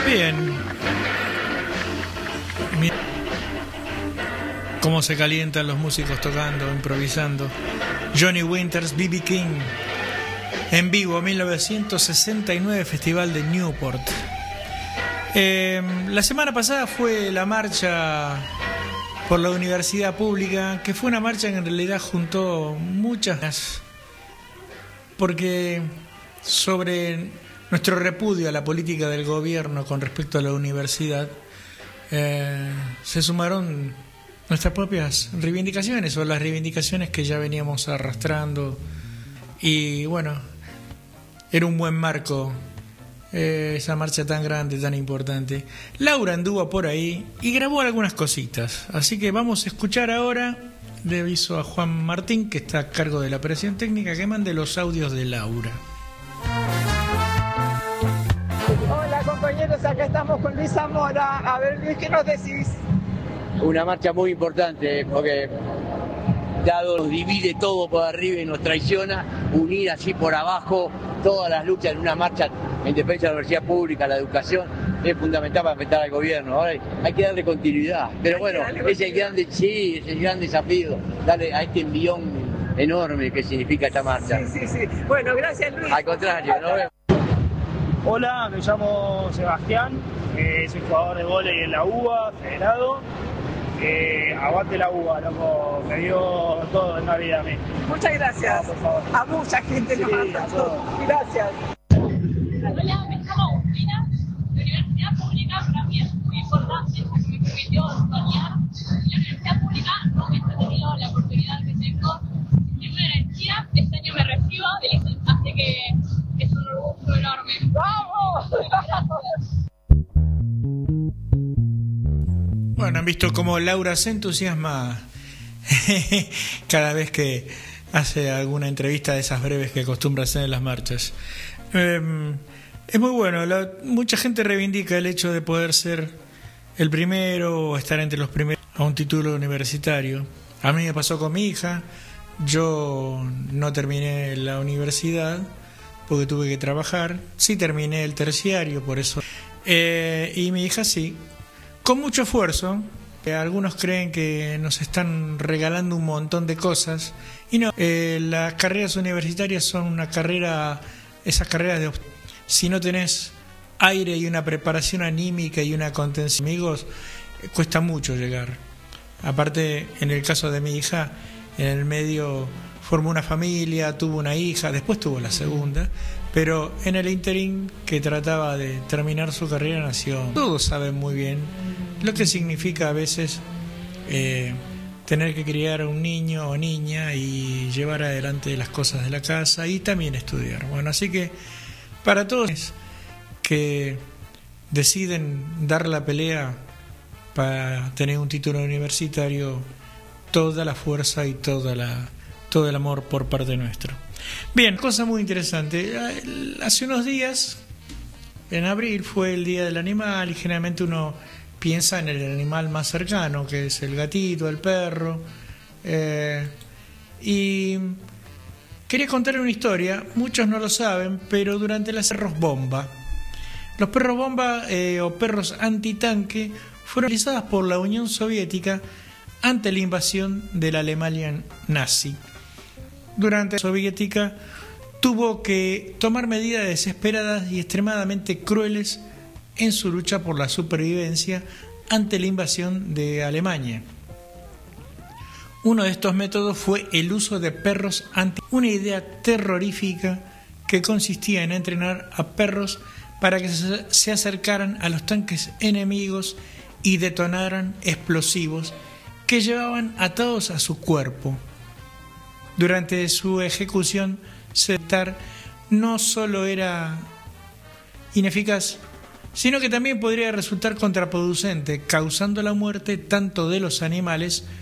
Bien. Mira cómo se calientan los músicos tocando, improvisando. Johnny Winters, B.B. King, en vivo, 1969, Festival de Newport. La semana pasada fue la marcha por la universidad pública, que fue una marcha que en realidad juntó muchas, porque sobre nuestro repudio a la política del gobierno con respecto a la universidad, se sumaron nuestras propias reivindicaciones o las reivindicaciones que ya veníamos arrastrando, y bueno, era un buen marco esa marcha tan grande, tan importante. Laura anduvo por ahí y grabó algunas cositas, así que vamos a escuchar ahora. Le aviso a Juan Martín, que está a cargo de la operación técnica, que mande los audios de Laura. Hola compañeros, acá estamos con Luis Zamora. A ver Luis, ¿qué nos decís? Una marcha muy importante porque dado nos divide todo por arriba y nos traiciona, unir así por abajo todas las luchas en una marcha en defensa de la universidad pública, la educación, es fundamental para enfrentar al gobierno. Ahora hay que darle continuidad, pero bueno, es el gran desafío, darle a este envión enorme que significa esta marcha. Sí. Bueno, gracias Luis. Al contrario, nos vemos. Hola, me llamo Sebastián, soy jugador de vóley en la UBA, federado. Aguante la UBA, loco, me dio todo en la vida a mí. Muchas gracias. No, por favor. A mucha gente nos manda todo. Gracias. Hola, me llamo Agustina. La universidad pública para mí es muy importante porque me permitió soñar. La universidad pública no he tenido la oportunidad que tengo. Estoy muy agradecida. Este año me recibo, así que es un orgullo enorme. ¡Vamos! Bueno, han visto cómo Laura se entusiasma cada vez que hace alguna entrevista de esas breves que acostumbra hacer en las marchas. Es muy bueno, mucha gente reivindica el hecho de poder ser el primero o estar entre los primeros a un título universitario. A mí me pasó con mi hija. Yo no terminé la universidad porque tuve que trabajar. Sí terminé el terciario, por eso. Y mi hija sí, con mucho esfuerzo. Algunos creen que nos están regalando un montón de cosas y no. Las carreras universitarias son una carrera, esas carreras de, si no tenés aire y una preparación anímica y una contención, amigos, cuesta mucho llegar. Aparte, en el caso de mi hija, en el medio formó una familia, tuvo una hija, después tuvo la segunda, pero en el ínterin que trataba de terminar su carrera nació. Todos saben muy bien lo que significa a veces tener que criar a un niño o niña y llevar adelante las cosas de la casa y también estudiar. Bueno, así que para todos que deciden dar la pelea para tener un título universitario, toda la fuerza y todo el amor por parte nuestro. Bien, cosa muy interesante. Hace unos días, en abril, fue el Día del Animal y generalmente uno piensa en el animal más cercano, que es el gatito, el perro. Y quería contar una historia, muchos no lo saben, pero durante las perros bomba, los perros bomba o perros antitanque fueron utilizados por la Unión Soviética ante la invasión de la Alemania nazi. Durante la soviética tuvo que tomar medidas desesperadas y extremadamente crueles en su lucha por la supervivencia ante la invasión de Alemania. Uno de estos métodos fue el uso de perros anti, una idea terrorífica que consistía en entrenar a perros para que se acercaran a los tanques enemigos y detonaran explosivos que llevaban atados a su cuerpo. Durante su ejecución, no solo era ineficaz, sino que también podría resultar contraproducente, causando la muerte tanto de los animales